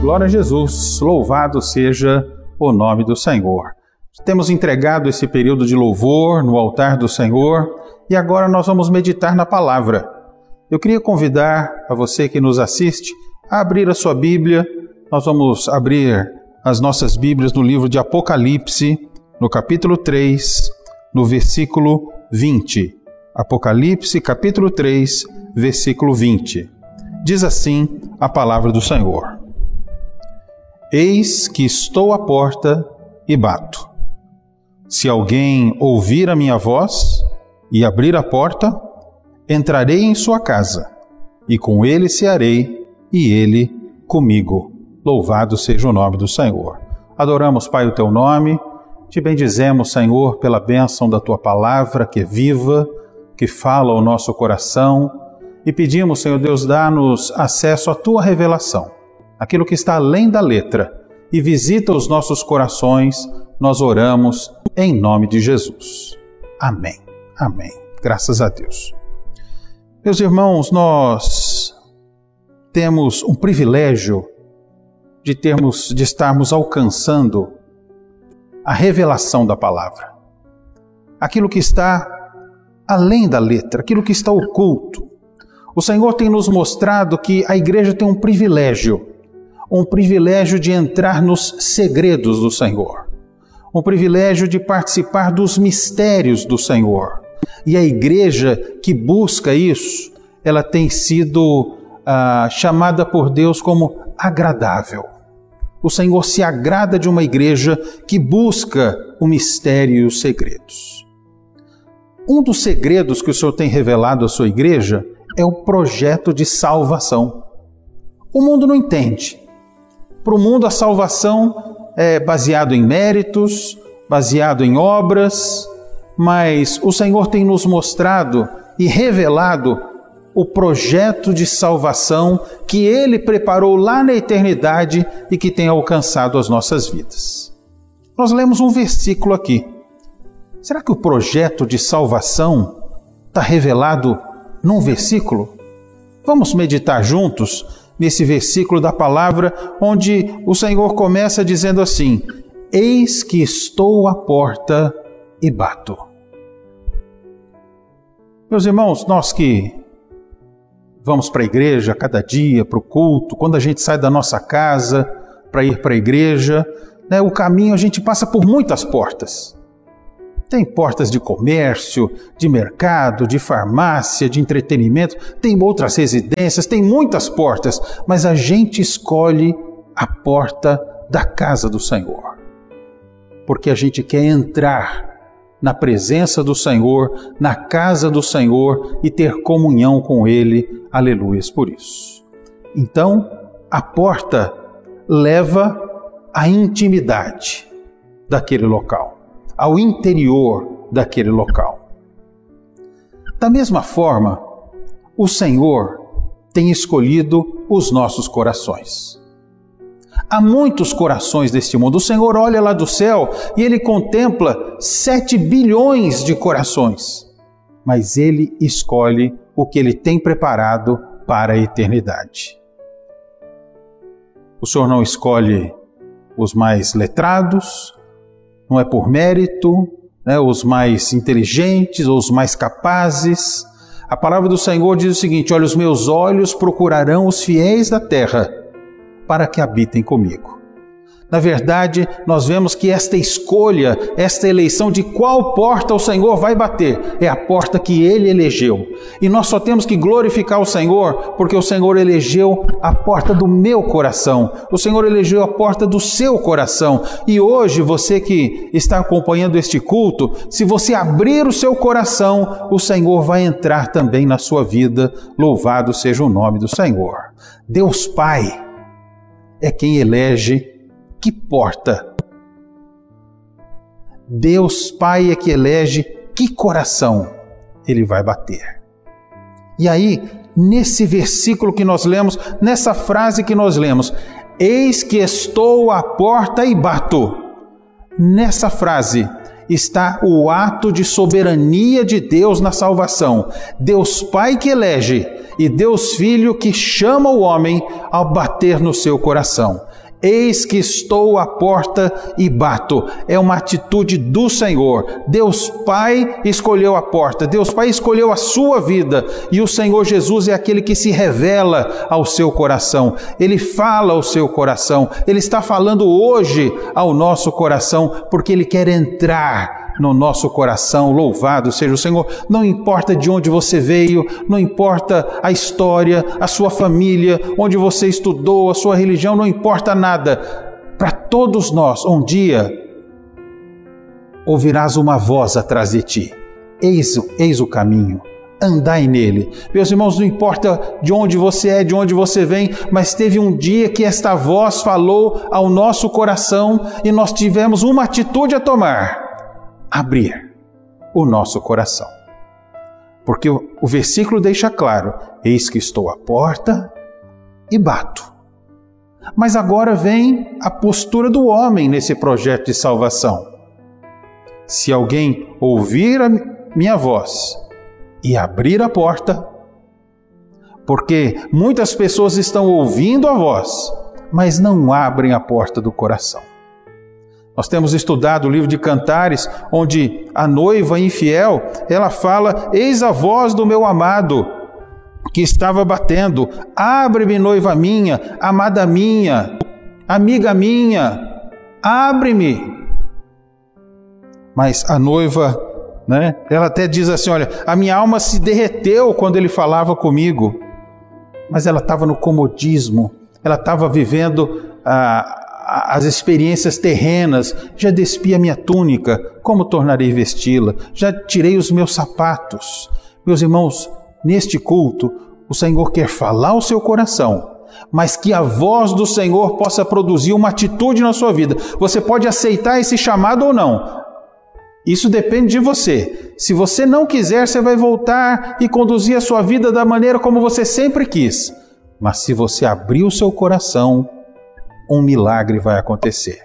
Glória a Jesus, louvado seja o nome do Senhor. Temos entregado esse período de louvor no altar do Senhor e agora nós vamos meditar na palavra. Eu queria convidar a você que nos assiste a abrir a sua Bíblia. Nós vamos abrir as nossas Bíblias no livro de Apocalipse, no capítulo 3, no versículo 20. Apocalipse, capítulo 3, versículo 20. Diz assim a palavra do Senhor: Eis que estou à porta e bato. Se alguém ouvir a minha voz e abrir a porta, entrarei em sua casa, e com ele cearei, e ele comigo. Louvado seja o nome do Senhor. Adoramos, Pai, o teu nome. Te bendizemos, Senhor, pela bênção da tua palavra, que é viva, que fala ao nosso coração. E pedimos, Senhor Deus, dá-nos acesso à tua revelação, aquilo que está além da letra, e visita os nossos corações. Nós oramos em nome de Jesus. Amém. Amém. Graças a Deus. Meus irmãos, nós temos um privilégio de estarmos alcançando a revelação da palavra. Aquilo que está além da letra, aquilo que está oculto. O Senhor tem nos mostrado que a igreja tem um privilégio de entrar nos segredos do Senhor, um privilégio de participar dos mistérios do Senhor. E a igreja que busca isso, ela tem sido chamada por Deus como agradável. O Senhor se agrada de uma igreja que busca o mistério e os segredos. Um dos segredos que o Senhor tem revelado à sua igreja é o projeto de salvação. O mundo não entende. Para o mundo, a salvação é baseado em méritos, baseado em obras, mas o Senhor tem nos mostrado e revelado o projeto de salvação que Ele preparou lá na eternidade e que tem alcançado as nossas vidas. Nós lemos um versículo aqui. Será que o projeto de salvação está revelado num versículo? Vamos meditar juntos nesse versículo da palavra, onde o Senhor começa dizendo assim: Eis que estou à porta e bato. Meus irmãos, nós que vamos para a igreja a cada dia, para o culto, quando a gente sai da nossa casa para ir para a igreja, o caminho a gente passa por muitas portas. Tem portas de comércio, de mercado, de farmácia, de entretenimento, tem outras residências, tem muitas portas, mas a gente escolhe a porta da casa do Senhor, porque a gente quer entrar na presença do Senhor, na casa do Senhor e ter comunhão com Ele. Aleluias por isso. Então, a porta leva à intimidade daquele local, ao interior daquele local. Da mesma forma, o Senhor tem escolhido os nossos corações. Há muitos corações deste mundo. O Senhor olha lá do céu e Ele contempla 7 bilhões de corações, mas Ele escolhe o que Ele tem preparado para a eternidade. O Senhor não escolhe os mais letrados, não é por mérito, os mais inteligentes ou os mais capazes. A palavra do Senhor diz o seguinte: olha, os meus olhos procurarão os fiéis da terra para que habitem comigo. Na verdade, nós vemos que esta escolha, esta eleição de qual porta o Senhor vai bater, é a porta que Ele elegeu. E nós só temos que glorificar o Senhor, porque o Senhor elegeu a porta do meu coração. O Senhor elegeu a porta do seu coração. E hoje, você que está acompanhando este culto, se você abrir o seu coração, o Senhor vai entrar também na sua vida. Louvado seja o nome do Senhor. Deus Pai é quem elege que porta. Deus Pai é que elege que coração Ele vai bater. E aí, nesse versículo que nós lemos, nessa frase que nós lemos, eis que estou à porta e bato. Nessa frase, está o ato de soberania de Deus na salvação. Deus Pai que elege e Deus Filho que chama o homem ao bater no seu coração. Eis que estou à porta e bato. É uma atitude do Senhor. Deus Pai escolheu a porta. Deus Pai escolheu a sua vida. E o Senhor Jesus é aquele que se revela ao seu coração. Ele fala ao seu coração. Ele está falando hoje ao nosso coração, porque Ele quer entrar no nosso coração. Louvado seja o Senhor. Não importa de onde você veio, não importa a história, a sua família, onde você estudou, a sua religião, não importa nada. Para todos nós, um dia ouvirás uma voz atrás de ti. Eis o caminho, andai nele. Meus irmãos, não importa de onde você é, de onde você vem, mas teve um dia que esta voz falou ao nosso coração e nós tivemos uma atitude a tomar: abrir o nosso coração. Porque o versículo deixa claro: eis que estou à porta e bato. Mas agora vem a postura do homem nesse projeto de salvação. Se alguém ouvir a minha voz e abrir a porta, porque muitas pessoas estão ouvindo a voz, mas não abrem a porta do coração. Nós temos estudado o livro de Cantares, onde a noiva infiel, ela fala: eis a voz do meu amado, que estava batendo. Abre-me, noiva minha, amada minha, amiga minha, abre-me. Mas a noiva, ela até diz assim: olha, a minha alma se derreteu quando ele falava comigo. Mas ela estava no comodismo, ela estava vivendo as experiências terrenas. Já despi a minha túnica, como tornarei vesti-la? Já tirei os meus sapatos. Meus irmãos, neste culto, o Senhor quer falar ao seu coração, mas que a voz do Senhor possa produzir uma atitude na sua vida. Você pode aceitar esse chamado ou não. Isso depende de você. Se você não quiser, você vai voltar e conduzir a sua vida da maneira como você sempre quis. Mas se você abrir o seu coração, um milagre vai acontecer.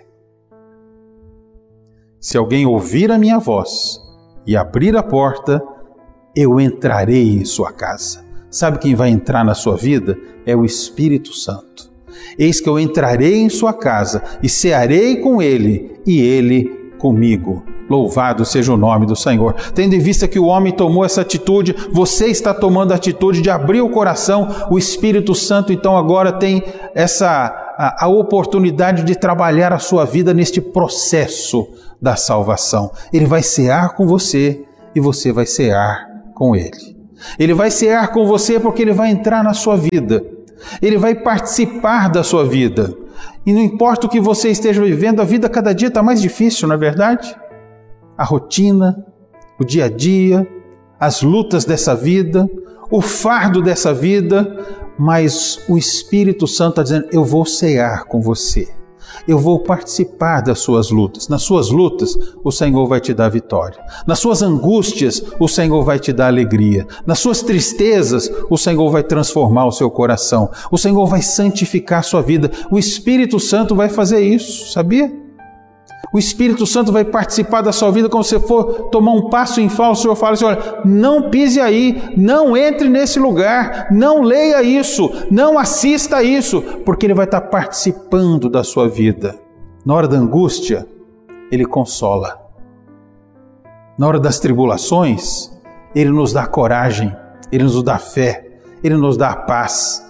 Se alguém ouvir a minha voz e abrir a porta, eu entrarei em sua casa. Sabe quem vai entrar na sua vida? É o Espírito Santo. Eis que eu entrarei em sua casa e cearei com ele e ele comigo. Louvado seja o nome do Senhor. Tendo em vista que o homem tomou essa atitude, você está tomando a atitude de abrir o coração. O Espírito Santo então agora tem a oportunidade de trabalhar a sua vida neste processo da salvação. Ele vai cear com você e você vai cear com ele. Ele vai cear com você porque ele vai entrar na sua vida. Ele vai participar da sua vida. E não importa o que você esteja vivendo, a vida cada dia está mais difícil, não é verdade? A rotina, o dia a dia, as lutas dessa vida, o fardo dessa vida, mas o Espírito Santo está dizendo: eu vou cear com você. Eu vou participar das suas lutas. Nas suas lutas, o Senhor vai te dar vitória. Nas suas angústias, o Senhor vai te dar alegria. Nas suas tristezas, o Senhor vai transformar o seu coração. O Senhor vai santificar a sua vida. O Espírito Santo vai fazer isso, sabia? O Espírito Santo vai participar da sua vida. Quando você for tomar um passo em falso, o Senhor fala assim: olha, não pise aí, não entre nesse lugar, não leia isso, não assista isso, porque Ele vai estar participando da sua vida. Na hora da angústia, Ele consola. Na hora das tribulações, Ele nos dá coragem, Ele nos dá fé, Ele nos dá paz.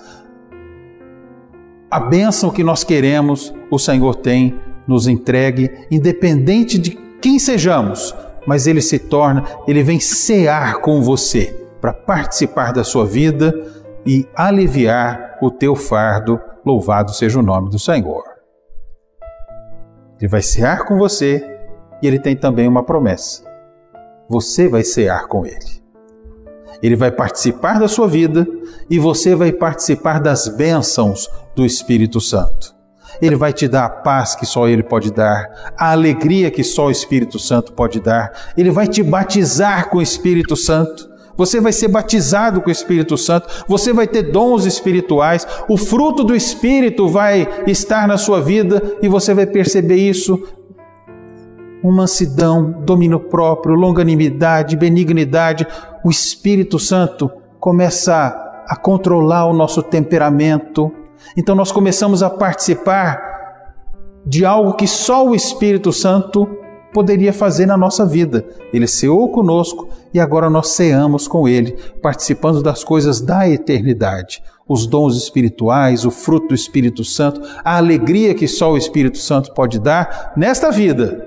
A bênção que nós queremos, o Senhor tem nos entregue, independente de quem sejamos, mas Ele vem cear com você para participar da sua vida e aliviar o teu fardo. Louvado seja o nome do Senhor. Ele vai cear com você e Ele tem também uma promessa: você vai cear com Ele. Ele vai participar da sua vida e você vai participar das bênçãos do Espírito Santo. Ele vai te dar a paz que só Ele pode dar, a alegria que só o Espírito Santo pode dar. Ele vai te batizar com o Espírito Santo. Você vai ser batizado com o Espírito Santo. Você vai ter dons espirituais. O fruto do Espírito vai estar na sua vida e você vai perceber isso uma mansidão, domínio próprio, longanimidade, benignidade. O Espírito Santo começa a controlar o nosso temperamento. Então nós começamos a participar de algo que só o Espírito Santo poderia fazer na nossa vida. Ele ceou conosco e agora nós ceamos com Ele, participando das coisas da eternidade. Os dons espirituais, o fruto do Espírito Santo, a alegria que só o Espírito Santo pode dar nesta vida.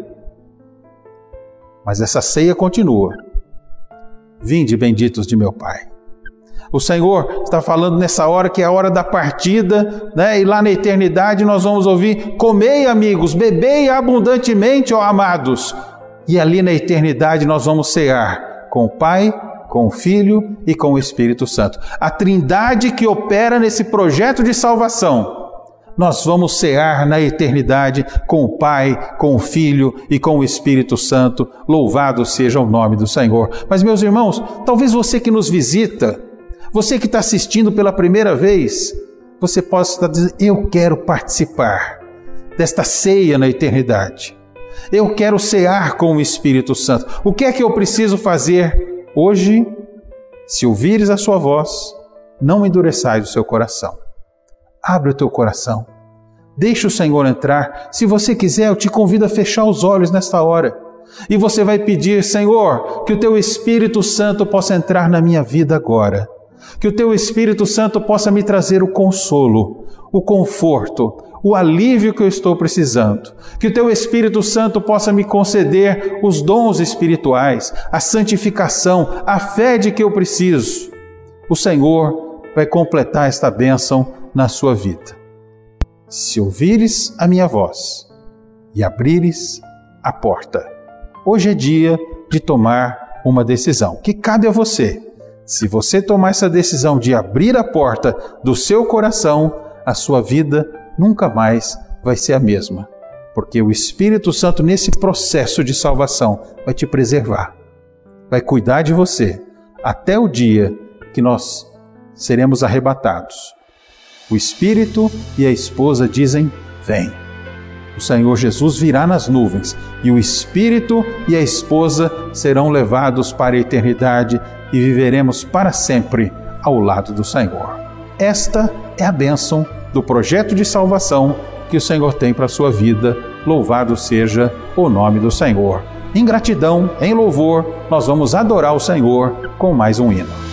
Mas essa ceia continua. Vinde, benditos de meu Pai. O Senhor está falando nessa hora que é a hora da partida, né? E lá na eternidade nós vamos ouvir: comei, amigos, bebei abundantemente, ó amados. E ali na eternidade nós vamos cear com o Pai, com o Filho e com o Espírito Santo. A Trindade que opera nesse projeto de salvação. Nós vamos cear na eternidade com o Pai, com o Filho e com o Espírito Santo. Louvado seja o nome do Senhor. Mas, meus irmãos, talvez você que nos visita, você que está assistindo pela primeira vez, você possa estar dizendo: eu quero participar desta ceia na eternidade. Eu quero cear com o Espírito Santo. O que é que eu preciso fazer hoje? Se ouvires a sua voz, não endureçais o seu coração. Abre o teu coração. Deixa o Senhor entrar. Se você quiser, eu te convido a fechar os olhos nesta hora. E você vai pedir: Senhor, que o teu Espírito Santo possa entrar na minha vida agora. Que o teu Espírito Santo possa me trazer o consolo, o conforto, o alívio que eu estou precisando. Que o teu Espírito Santo possa me conceder os dons espirituais, a santificação, a fé de que eu preciso. O Senhor vai completar esta bênção na sua vida. Se ouvires a minha voz e abrires a porta. Hoje é dia de tomar uma decisão que cabe a você. Se você tomar essa decisão de abrir a porta do seu coração, a sua vida nunca mais vai ser a mesma. Porque o Espírito Santo, nesse processo de salvação, vai te preservar, vai cuidar de você, até o dia que nós seremos arrebatados. O Espírito e a esposa dizem: vem. O Senhor Jesus virá nas nuvens e o Espírito e a esposa serão levados para a eternidade e viveremos para sempre ao lado do Senhor. Esta é a bênção do projeto de salvação que o Senhor tem para a sua vida. Louvado seja o nome do Senhor. Em gratidão, em louvor, nós vamos adorar o Senhor com mais um hino.